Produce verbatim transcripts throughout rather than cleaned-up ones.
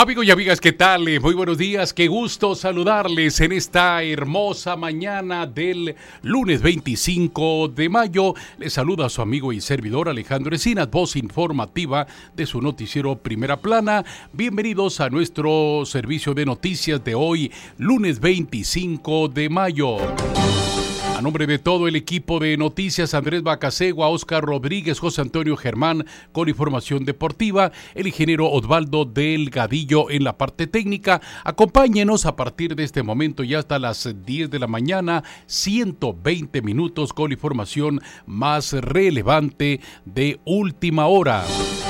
Amigos y amigas, ¿qué tal? Muy buenos días, qué gusto saludarles en esta hermosa mañana del lunes veinticinco de mayo. Les saluda a su amigo y servidor Alejandro Encinas, voz informativa de su noticiero Primera Plana. Bienvenidos a nuestro servicio de noticias de hoy, lunes veinticinco de mayo. A nombre de todo el equipo de noticias, Andrés Bacasegua, Oscar Rodríguez, José Antonio Germán con información deportiva, el ingeniero Osvaldo Delgadillo en la parte técnica. Acompáñenos a partir de este momento y hasta las diez de la mañana, ciento veinte minutos con información más relevante de última hora.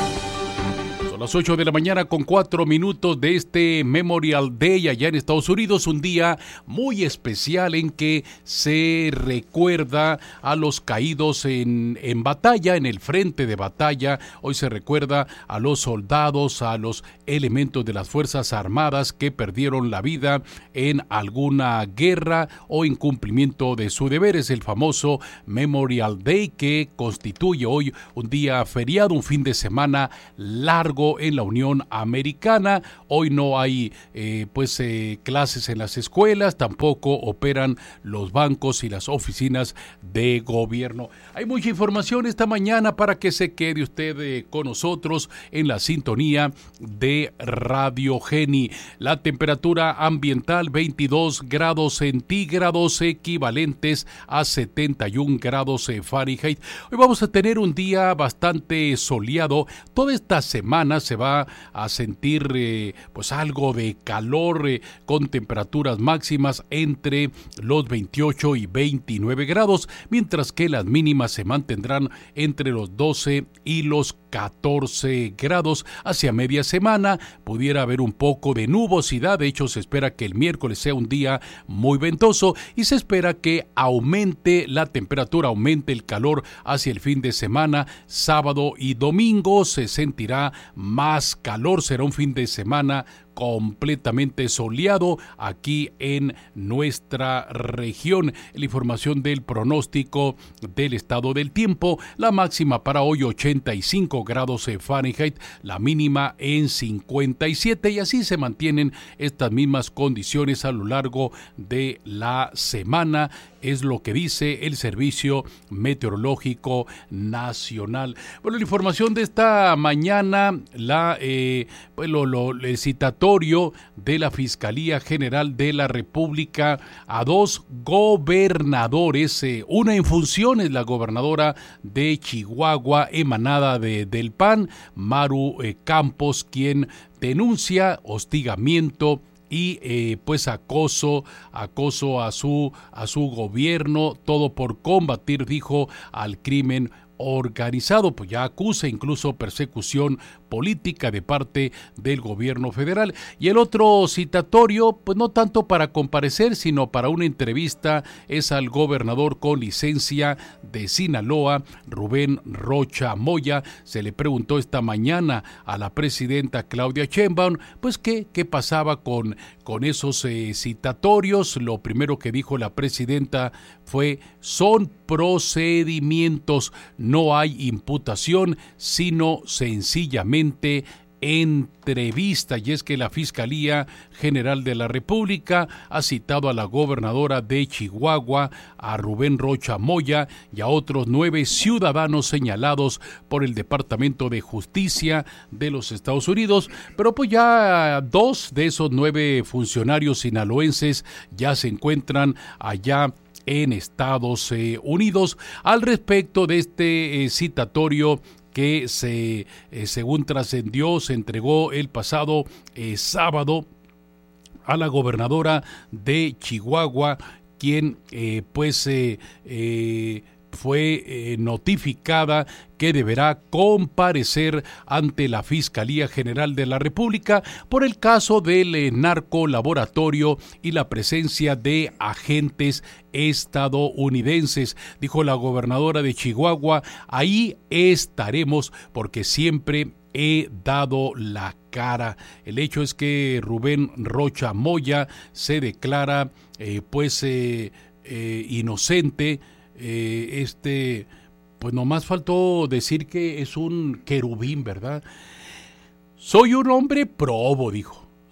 Son las ocho de la mañana con cuatro minutos de este Memorial Day allá en Estados Unidos, un día muy especial en que se recuerda a los caídos en, en batalla, en el frente de batalla. Hoy se recuerda a los soldados, a los elementos de las Fuerzas Armadas que perdieron la vida en alguna guerra o incumplimiento de su deber. Es el famoso Memorial Day, que constituye hoy un día feriado, un fin de semana largo en la Unión Americana. Hoy no hay eh, pues eh, clases en las escuelas, tampoco operan los bancos y las oficinas de gobierno. Hay mucha información esta mañana para que se quede usted eh, con nosotros en la sintonía de Radio Geni. La temperatura ambiental veintidós grados centígrados, equivalentes a setenta y un grados Fahrenheit. Hoy vamos a tener un día bastante soleado. Toda esta semana se va a sentir eh, pues algo de calor eh, con temperaturas máximas entre los veintiocho y veintinueve grados, mientras que las mínimas se mantendrán entre los doce y los catorce grados. Hacia media semana pudiera haber un poco de nubosidad. De hecho, se espera que el miércoles sea un día muy ventoso y se espera que aumente la temperatura, aumente el calor hacia el fin de semana. Sábado y domingo se sentirá más calor. Será un fin de semana completamente soleado aquí en nuestra región. La información del pronóstico del estado del tiempo: la máxima para hoy ochenta y cinco grados Fahrenheit, la mínima en cincuenta y siete, y así se mantienen estas mismas condiciones a lo largo de la semana. Es lo que dice el Servicio Meteorológico Nacional. Bueno, la información de esta mañana, la eh, pues lo, lo, el citatorio de la Fiscalía General de la República a dos gobernadores, eh, una en funciones, la gobernadora de Chihuahua, emanada de, del P A N, Maru eh, Campos, quien denuncia hostigamiento y eh, pues acoso, acoso a su, a su gobierno, todo por combatir, dijo, al crimen organizado. Pues ya acusa incluso persecución política de parte del gobierno federal. Y el otro citatorio, pues no tanto para comparecer, sino para una entrevista, es al gobernador con licencia de Sinaloa, Rubén Rocha Moya. Se le preguntó esta mañana a la presidenta Claudia Sheinbaum, pues qué, qué pasaba con, con esos eh, citatorios. Lo primero que dijo la presidenta fue: son procedimientos, no hay imputación, sino sencillamente entrevista. Y es que la Fiscalía General de la República ha citado a la gobernadora de Chihuahua, a Rubén Rocha Moya, y a otros nueve ciudadanos señalados por el Departamento de Justicia de los Estados Unidos. Pero pues ya dos de esos nueve funcionarios sinaloenses ya se encuentran allá en Estados eh, Unidos. Al respecto de este eh, citatorio que se, eh, según trascendió, se entregó el pasado eh, sábado a la gobernadora de Chihuahua, quien eh, pues eh, eh, fue eh, notificada que deberá comparecer ante la Fiscalía General de la República por el caso del eh, narcolaboratorio y la presencia de agentes estadounidenses. Dijo la gobernadora de Chihuahua: ahí estaremos porque siempre he dado la cara. El hecho es que Rubén Rocha Moya se declara eh, pues eh, eh, inocente. Eh, este, pues nomás faltó decir que es un querubín, ¿verdad? Soy un hombre probo, dijo.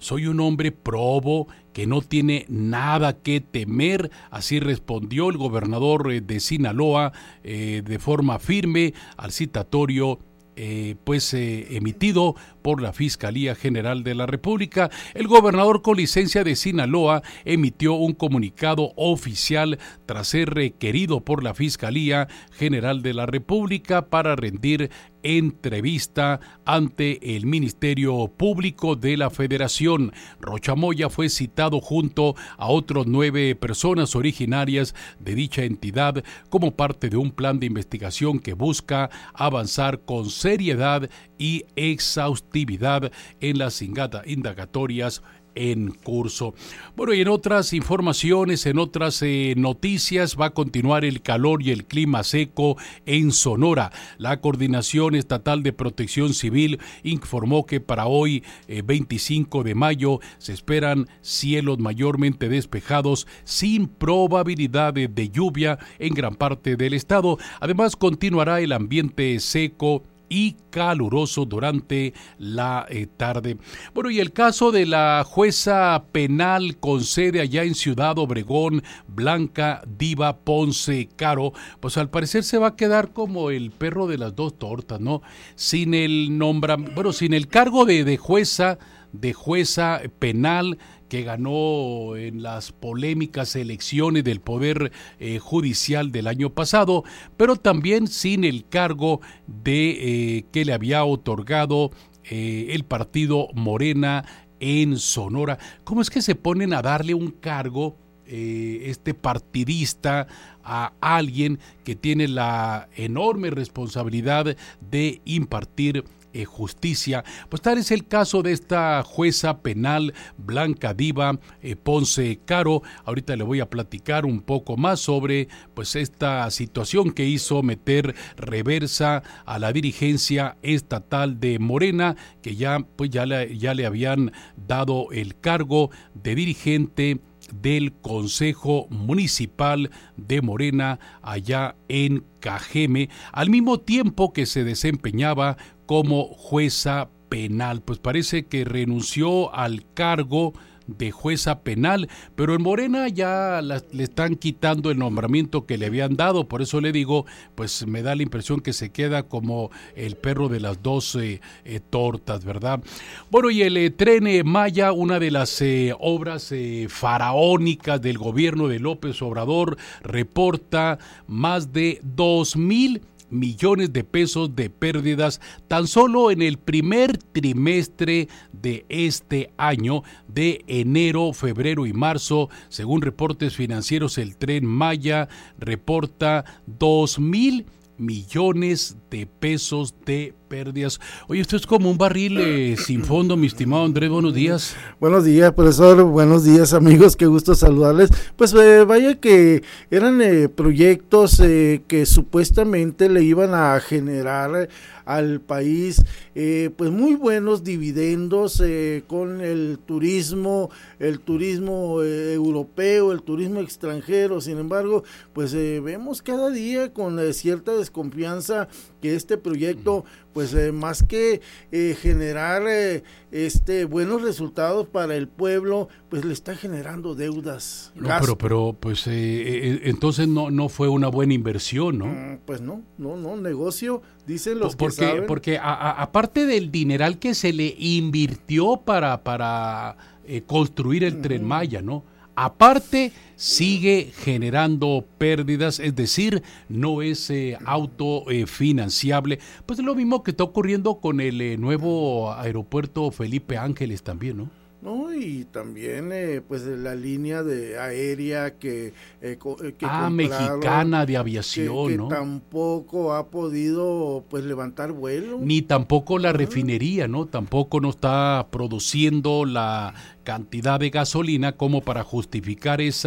soy un hombre probo que no tiene nada que temer, así respondió el gobernador de Sinaloa eh, de forma firme al citatorio Eh, pues eh, emitido por la Fiscalía General de la República. El gobernador con licencia de Sinaloa emitió un comunicado oficial tras ser requerido por la Fiscalía General de la República para rendir entrevista ante el Ministerio Público de la Federación. Rocha Moya fue citado junto a otros nueve personas originarias de dicha entidad como parte de un plan de investigación que busca avanzar con seriedad y exhaustividad en las indagatorias en curso. Bueno, y en otras informaciones, en otras eh, noticias, va a continuar el calor y el clima seco en Sonora. La Coordinación Estatal de Protección Civil informó que para hoy, eh, veinticinco de mayo, se esperan cielos mayormente despejados sin probabilidad de, de lluvia en gran parte del estado. Además, continuará el ambiente seco y caluroso durante la eh, tarde. Bueno, y el caso de la jueza penal con sede allá en Ciudad Obregón, Blanca Diva Ponce Caro, pues al parecer se va a quedar como el perro de las dos tortas, ¿no? Sin el nombra, bueno, sin el cargo de, de jueza, de jueza penal que ganó en las polémicas elecciones del Poder eh, Judicial del año pasado, pero también sin el cargo de eh, que le había otorgado eh, el partido Morena en Sonora. ¿Cómo es que se ponen a darle un cargo eh, este partidista a alguien que tiene la enorme responsabilidad de impartir Eh, justicia? Pues tal es el caso de esta jueza penal Blanca Diva eh, Ponce Caro. Ahorita le voy a platicar un poco más sobre pues esta situación que hizo meter reversa a la dirigencia estatal de Morena, que ya pues ya le, ya le habían dado el cargo de dirigente del Consejo Municipal de Morena allá en Cajeme, al mismo tiempo que se desempeñaba como jueza penal. Pues parece que renunció al cargo de jueza penal, pero en Morena ya la, le están quitando el nombramiento que le habían dado. Por eso le digo, pues me da la impresión que se queda como el perro de las dos eh, eh, tortas, ¿verdad? Bueno, y el eh, Tren eh, Maya, una de las eh, obras eh, faraónicas del gobierno de López Obrador, reporta más de dos mil millones de pesos de pérdidas tan solo en el primer trimestre de este año, de enero, febrero y marzo. Según reportes financieros, el Tren Maya reporta dos mil millones de pesos de pérdidas. Oye, esto es como un barril eh, sin fondo, mi estimado Andrés. Buenos días. Buenos días, profesor. Buenos días, amigos. Qué gusto saludarles. Pues eh, vaya que eran eh, proyectos eh, que supuestamente le iban a generar al país eh, pues muy buenos dividendos eh, con el turismo, el turismo eh, europeo, el turismo extranjero. Sin embargo, pues eh, vemos cada día con eh, cierta desconfianza que este proyecto pues eh, más que eh, generar eh, este buenos resultados para el pueblo, pues le está generando deudas. No, pero pero pues eh, eh, entonces no no fue una buena inversión, ¿no? Mm, pues no, no, no, negocio, dicen los porque, que saben. Porque a, a, aparte del dineral que se le invirtió para, para eh, construir el uh-huh. Tren Maya, ¿no? Aparte, sigue generando pérdidas, es decir, no es eh, autofinanciable. Eh, pues es lo mismo que está ocurriendo con el eh, nuevo aeropuerto Felipe Ángeles también, ¿no? No, y también eh, pues la línea de aérea que, eh, que ah, mexicana de aviación, que, que ¿no? tampoco ha podido pues levantar vuelo. Ni tampoco la ah. refinería, ¿no? Tampoco no está produciendo la cantidad de gasolina como para justificar esa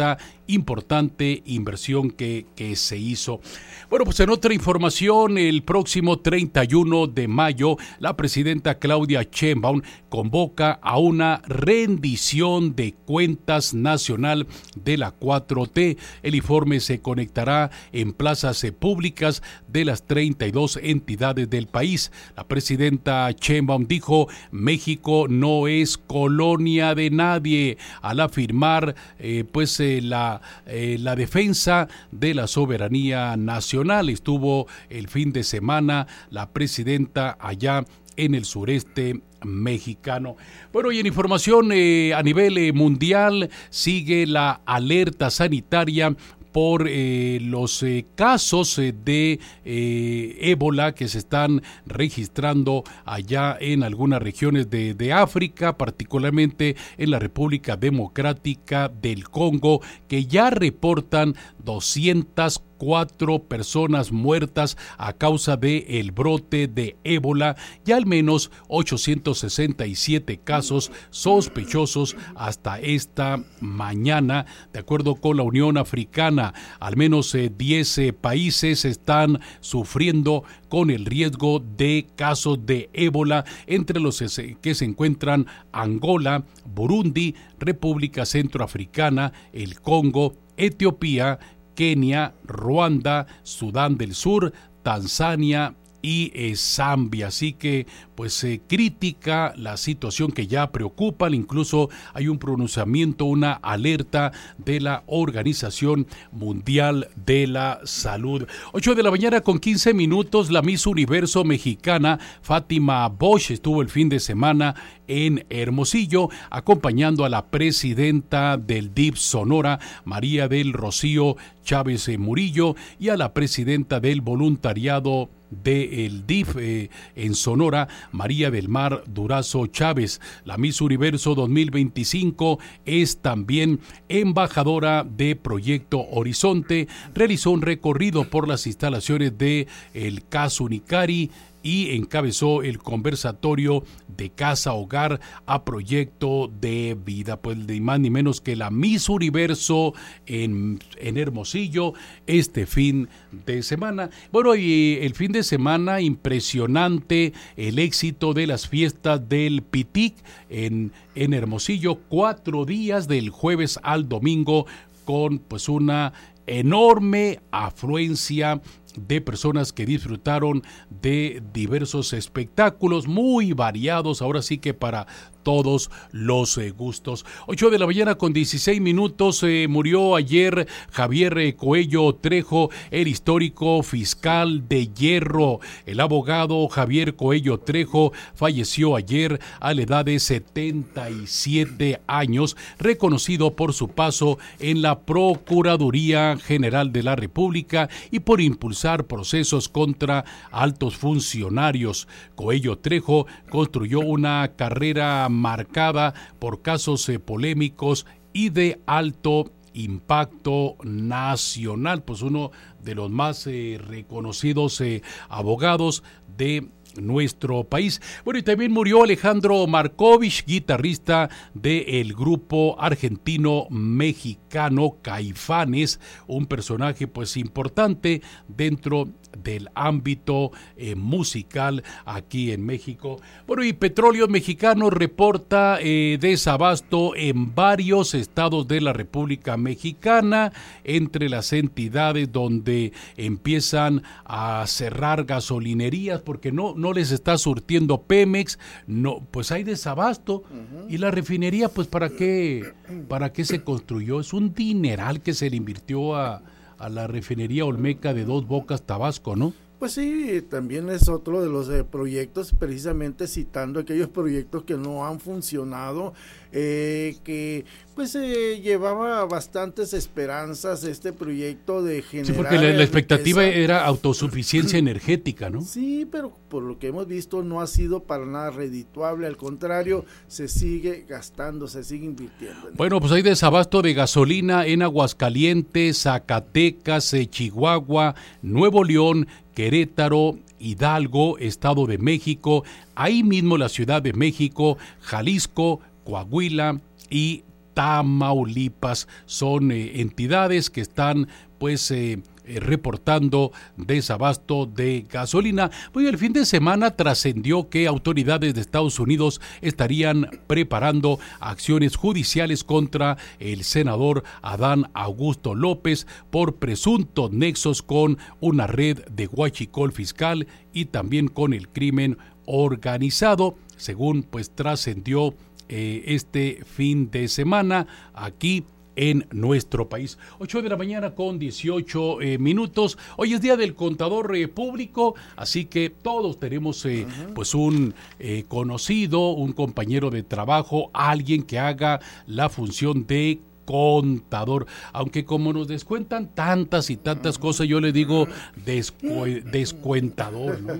importante inversión que, que se hizo. Bueno, pues en otra información, el próximo treinta y uno de mayo, la presidenta Claudia Sheinbaum convoca a una rendición de cuentas nacional de la cuatro T. El informe se conectará en plazas públicas de las treinta y dos entidades del país. La presidenta Sheinbaum dijo: México no es colonia de nadie, al afirmar eh, pues eh, la, eh, la defensa de la soberanía nacional. Estuvo el fin de semana la presidenta allá en el sureste mexicano. Bueno, y en información eh, a nivel eh, mundial sigue la alerta sanitaria por eh, los eh, casos eh, de eh, ébola que se están registrando allá en algunas regiones de, de África, particularmente en la República Democrática del Congo, que ya reportan doscientas cuatro personas muertas a causa de el brote de ébola y al menos ochocientos sesenta y siete casos sospechosos hasta esta mañana. De acuerdo con la Unión Africana, al menos eh, diez eh, países están sufriendo con el riesgo de casos de ébola, entre los que se encuentran Angola, Burundi, República Centroafricana, el Congo, Etiopía, Kenia, Ruanda, Sudán del Sur, Tanzania y eh, Zambia. Así que pues se eh, critica la situación que ya preocupa. Incluso hay un pronunciamiento, una alerta de la Organización Mundial de la Salud. ocho de la mañana con quince minutos, la Miss Universo mexicana Fátima Bosch estuvo el fin de semana en Hermosillo acompañando a la presidenta del D I F Sonora, María del Rocío Chávez Murillo, y a la presidenta del voluntariado del D I F eh, en Sonora, María del Mar Durazo Chávez. La Miss Universo dos mil veinticinco es también embajadora de Proyecto Horizonte. Realizó un recorrido por las instalaciones de el Casa Unicari y encabezó el conversatorio de Casa Hogar a Proyecto de Vida. Pues ni más ni menos que la Miss Universo en, en Hermosillo este fin de semana. Bueno, y el fin de semana impresionante el éxito de las fiestas del Pitic en, en Hermosillo. Cuatro días del jueves al domingo con pues una enorme afluencia de personas que disfrutaron de diversos espectáculos muy variados, ahora sí que para todos los eh, gustos. ocho de la mañana con dieciséis minutos, eh, murió ayer Javier eh, Coello Trejo, el histórico fiscal de Hierro. El abogado Javier Coello Trejo falleció ayer a la edad de setenta y siete años, reconocido por su paso en la Procuraduría General de la República y por impulsar procesos contra altos funcionarios. Coello Trejo construyó una carrera marcada por casos eh, polémicos y de alto impacto nacional, pues uno de los más eh, reconocidos eh, abogados de nuestro país. Bueno, y también murió Alejandro Markovich, guitarrista del grupo argentino mexicano Caifanes, un personaje pues importante dentro del ámbito eh, musical aquí en México. Bueno, y Petróleos Mexicanos reporta eh, desabasto en varios estados de la República Mexicana, entre las entidades donde empiezan a cerrar gasolinerías porque no, no les está surtiendo Pemex, no, pues hay desabasto. Uh-huh. Y la refinería, pues ¿para qué, para qué se construyó? Es un dineral que se le invirtió a a la refinería Olmeca de Dos Bocas, Tabasco, ¿no? Pues sí, también es otro de los eh, proyectos, precisamente citando aquellos proyectos que no han funcionado, eh, que pues eh, llevaba bastantes esperanzas este proyecto de generar... Sí, porque la, la expectativa riqueza. Era autosuficiencia energética, ¿no? Sí, pero por lo que hemos visto no ha sido para nada redituable, al contrario, se sigue gastando, se sigue invirtiendo. Bueno, pues hay desabasto de gasolina en Aguascalientes, Zacatecas, eh, Chihuahua, Nuevo León, Querétaro, Hidalgo, Estado de México, ahí mismo la Ciudad de México, Jalisco, Coahuila y Tamaulipas. Son eh, entidades que están pues eh, eh, reportando desabasto de gasolina. Pues el fin de semana trascendió que autoridades de Estados Unidos estarían preparando acciones judiciales contra el senador Adán Augusto López por presuntos nexos con una red de huachicol fiscal y también con el crimen organizado, según pues trascendió eh, este fin de semana aquí en nuestro país. ocho de la mañana con dieciocho eh, minutos. Hoy es día del contador eh, público, así que todos tenemos eh, uh-huh. pues un eh, conocido, un compañero de trabajo, alguien que haga la función de contador, aunque como nos descuentan tantas y tantas cosas, yo le digo descu- descuentador, ¿no?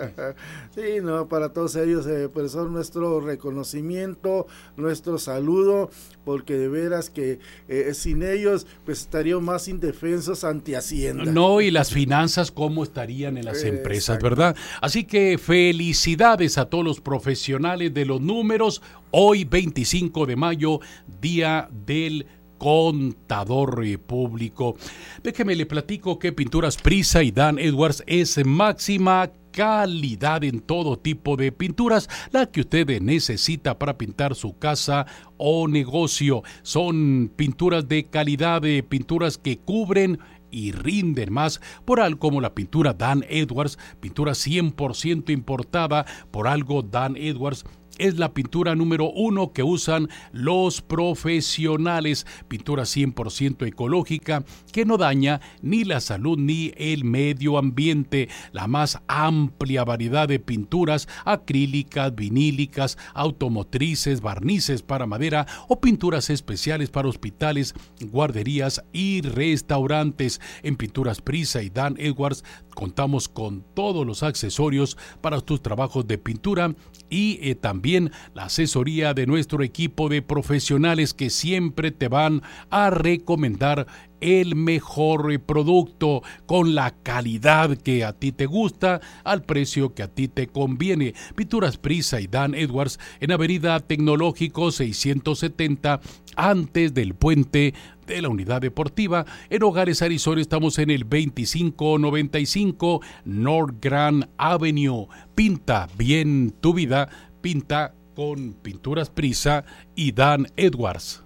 Sí, no, para todos ellos, eh, pues son nuestro reconocimiento, nuestro saludo, porque de veras que eh, sin ellos, pues estaríamos más indefensos ante Hacienda. No, y las finanzas, ¿cómo estarían en las empresas, exacto, verdad? Así que felicidades a todos los profesionales de los números. Hoy, veinticinco de mayo, día del contador público. Déjeme le platico que Pinturas Prisa y Dan Edwards es máxima calidad en todo tipo de pinturas, la que usted necesita para pintar su casa o negocio. Son pinturas de calidad, de pinturas que cubren y rinden más, por algo como la pintura Dan Edwards, pintura cien por ciento importada. Por algo Dan Edwards es la pintura número uno que usan los profesionales. Pintura cien por ciento ecológica que no daña ni la salud ni el medio ambiente. La más amplia variedad de pinturas acrílicas, vinílicas, automotrices, barnices para madera o pinturas especiales para hospitales, guarderías y restaurantes. En Pinturas Prisa y Dan Edwards contamos con todos los accesorios para tus trabajos de pintura y eh, también la asesoría de nuestro equipo de profesionales que siempre te van a recomendar el mejor producto con la calidad que a ti te gusta, al precio que a ti te conviene. Pinturas Prisa y Dan Edwards en Avenida Tecnológico seiscientos setenta, antes del puente de la Unidad Deportiva. En Hogares Arizona estamos en el veinticinco noventa y cinco North Grand Avenue. Pinta bien tu vida, pinta con Pinturas Prisa y Dan Edwards.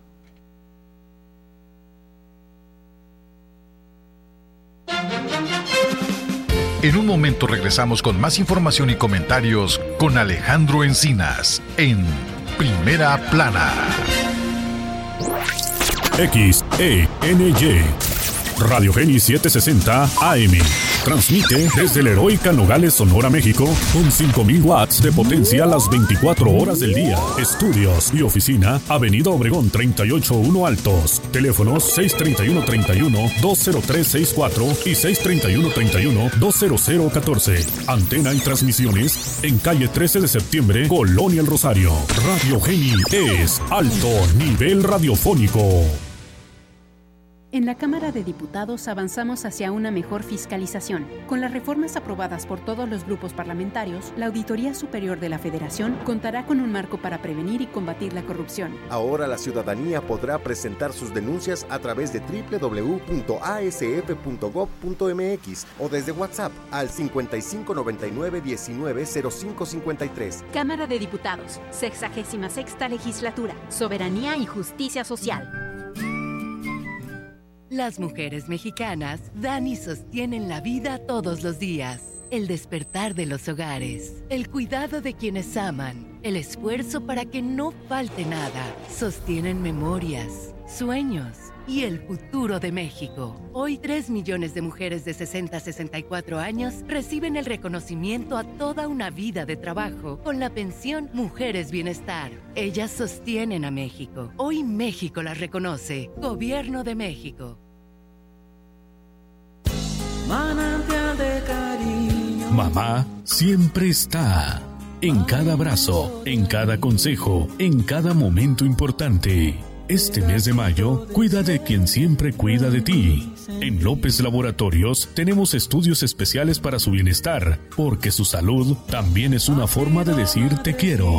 En un momento regresamos con más información y comentarios con Alejandro Encinas en Primera Plana. X E N Y Radio Geni setecientos sesenta A M. Transmite desde la heroica Nogales, Sonora, México, con cinco mil watts de potencia a las veinticuatro horas del día. Estudios y oficina, Avenida Obregón treinta y ocho uno Altos. Teléfonos seis treinta y uno treinta y uno dos cero tres sesenta y cuatro y seis treinta y uno treinta y uno dos cero cero catorce. Antena y transmisiones en calle trece de septiembre, Colonia El Rosario. Radio Geni es alto nivel radiofónico. En la Cámara de Diputados avanzamos hacia una mejor fiscalización. Con las reformas aprobadas por todos los grupos parlamentarios, la Auditoría Superior de la Federación contará con un marco para prevenir y combatir la corrupción. Ahora la ciudadanía podrá presentar sus denuncias a través de doble u doble u doble u punto a s f punto gob punto m x o desde WhatsApp al cincuenta y cinco noventa y nueve diecinueve cero cinco cincuenta y tres. Cámara de Diputados, sexagésima sexta Legislatura, Soberanía y Justicia Social. Las mujeres mexicanas dan y sostienen la vida todos los días. El despertar de los hogares, el cuidado de quienes aman, el esfuerzo para que no falte nada. Sostienen memorias, sueños y el futuro de México. Hoy tres millones de mujeres de sesenta a sesenta y cuatro años reciben el reconocimiento a toda una vida de trabajo con la pensión Mujeres Bienestar. Ellas sostienen a México. Hoy México las reconoce. Gobierno de México. Manantial de cariño. Mamá siempre está. En cada abrazo, en cada consejo, en cada momento importante. Este mes de mayo, cuida de quien siempre cuida de ti. En López Laboratorios tenemos estudios especiales para su bienestar, porque su salud también es una forma de decir te quiero.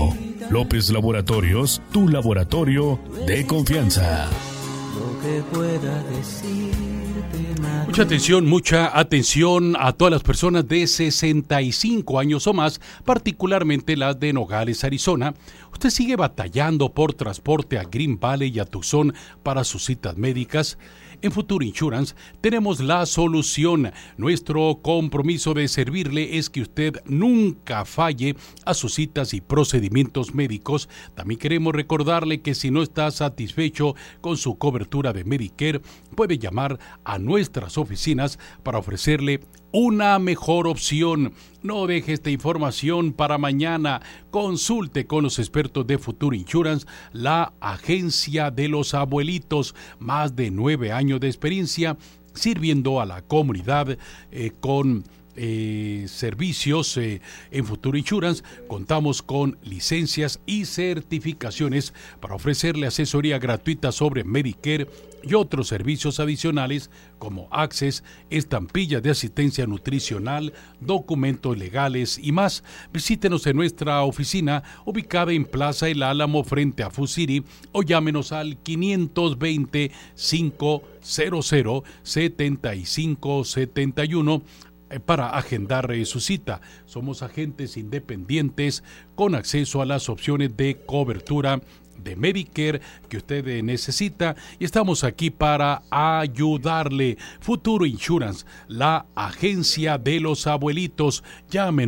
López Laboratorios, tu laboratorio de confianza. Lo que pueda decirte nadie. Mucha atención, mucha atención a todas las personas de sesenta y cinco años o más, particularmente las de Nogales, Arizona. ¿Usted sigue batallando por transporte a Green Valley y a Tucson para sus citas médicas? En Future Insurance tenemos la solución. Nuestro compromiso de servirle es que usted nunca falle a sus citas y procedimientos médicos. También queremos recordarle que si no está satisfecho con su cobertura de Medicare, puede llamar a nuestras oficinas para ofrecerle una mejor opción. No deje esta información para mañana. Consulte con los expertos de Future Insurance, la agencia de los abuelitos. Más de nueve años de experiencia sirviendo a la comunidad eh, con eh, servicios eh, en Future Insurance. Contamos con licencias y certificaciones para ofrecerle asesoría gratuita sobre Medicare y otros servicios adicionales como Access, estampillas de asistencia nutricional, documentos legales y más. Visítenos en nuestra oficina ubicada en Plaza El Álamo frente a Food City o llámenos al quinientos veinte, quinientos setenta y cinco setenta y uno para agendar su cita. Somos agentes independientes con acceso a las opciones de cobertura de Medicare que usted necesita y estamos aquí para ayudarle. Future Insurance, la agencia de los abuelitos. Llamen